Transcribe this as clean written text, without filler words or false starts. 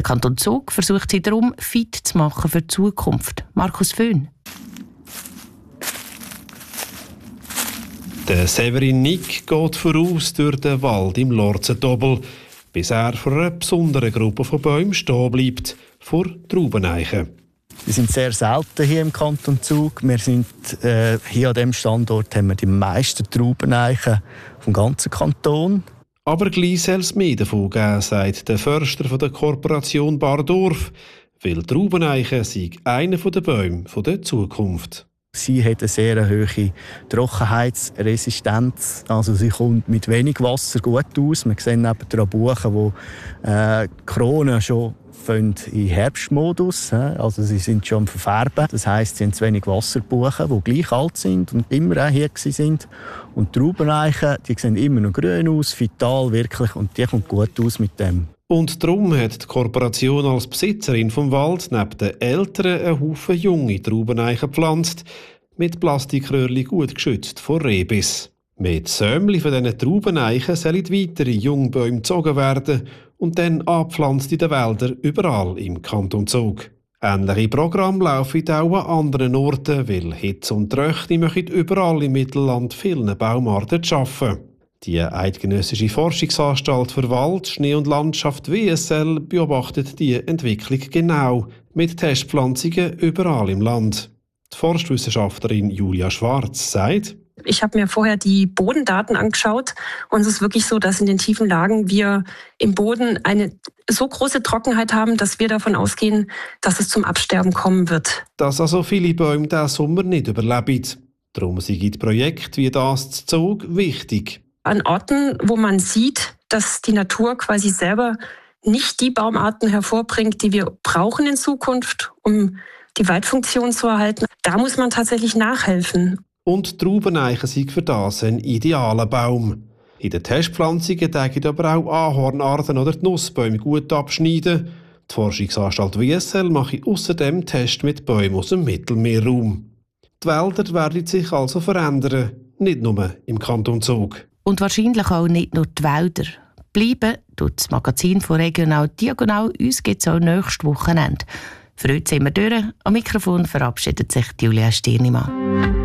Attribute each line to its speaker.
Speaker 1: Der Kanton Zug versucht sie darum, fit zu machen für die Zukunft. Markus Föhn.
Speaker 2: Der Severin Nick geht voraus durch den Wald im Lorzentobel, bis er vor einer besonderen Gruppe von Bäumen stehen bleibt, vor Traubeneichen.
Speaker 3: Wir sind sehr selten hier im Kanton Zug. Wir sind, hier an diesem Standort haben wir die meisten Traubeneichen vom ganzen Kanton.
Speaker 2: Aber gleich soll es mehr davon geben, sagt der Förster der Korporation Bardorf, weil Traubeneichen sei einer der Bäume der Zukunft.
Speaker 3: Sie hat eine sehr hohe Trockenheitsresistenz. Also sie kommt mit wenig Wasser gut aus. Wir sehen neben den Buchen, wo die Kronen schon in Herbstmodus, also sie sind schon am Verfärben. Das heisst, sie haben zu wenig Wasserbuchen, die gleich alt sind und immer auch hier sind. Und die Traubeneichen, die sehen immer noch grün aus, vital wirklich, und die kommt gut aus mit dem.
Speaker 2: Und darum hat die Korporation als Besitzerin vom Wald neben den Älteren einen Haufen junge Traubeneichen gepflanzt, mit Plastikröhrchen gut geschützt vor Rehbiss. Mit Sämli von diesen Traubeneichen sollen weitere Jungbäume gezogen werden und dann angepflanzt in den Wäldern überall im Kanton Zug. Ähnliche Programme laufen auch an anderen Orten, weil Hitze und Tröchne machen überall im Mittelland vielen Baumarten arbeiten. Die Eidgenössische Forschungsanstalt für Wald, Schnee und Landschaft WSL beobachtet die Entwicklung genau mit Testpflanzungen überall im Land. Die Forstwissenschaftlerin Julia Schwarz sagt:
Speaker 4: Ich habe mir vorher die Bodendaten angeschaut und es ist wirklich so, dass in den tiefen Lagen wir im Boden eine so große Trockenheit haben, dass wir davon ausgehen, dass es zum Absterben kommen wird.
Speaker 2: Dass also viele Bäume diesen Sommer nicht überleben. Darum sind Projekte wie das zu Zug wichtig.
Speaker 4: An Orten, wo man sieht, dass die Natur quasi selber nicht die Baumarten hervorbringt, die wir brauchen in Zukunft, um die Waldfunktion zu erhalten, da muss man tatsächlich nachhelfen.
Speaker 2: Und die Traubeneichen sind für das ein idealer Baum. In den Testpflanzungen dürfen aber auch Ahornarten oder die Nussbäume gut abschneiden. Die Forschungsanstalt WSL macht außerdem Tests mit Bäumen aus dem Mittelmeerraum. Die Wälder werden sich also verändern, nicht nur im Kanton Zug.
Speaker 1: Und wahrscheinlich auch nicht nur die Wälder. Bleiben tut das Magazin von Regional Diagonal. Uns gibt es auch nächstes Wochenende. Für heute sind wir durch. Am Mikrofon verabschiedet sich Julia Stirnimann.